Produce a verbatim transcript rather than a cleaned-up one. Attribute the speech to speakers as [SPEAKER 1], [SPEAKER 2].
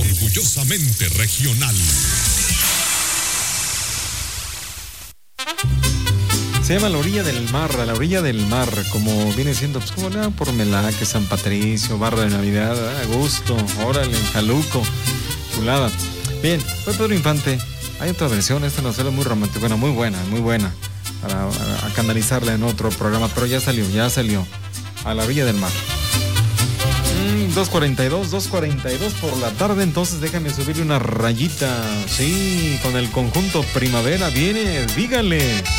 [SPEAKER 1] Orgullosamente regional.
[SPEAKER 2] Se llama La Orilla del Mar, a la orilla del mar, como viene siendo, pues como nada, por Melaque, San Patricio, Barra de Navidad, a gusto, órale, en Jaluco, chulada. Bien, fue Pedro Infante. Hay otra versión, esta novela es muy romántica, bueno, muy buena, muy buena, para a, a canalizarla en otro programa, pero ya salió, ya salió, A la Orilla del Mar. Mm, dos cuarenta y dos, dos cuarenta y dos por la tarde, entonces déjame subirle una rayita, sí, con el conjunto Primavera, viene, dígale.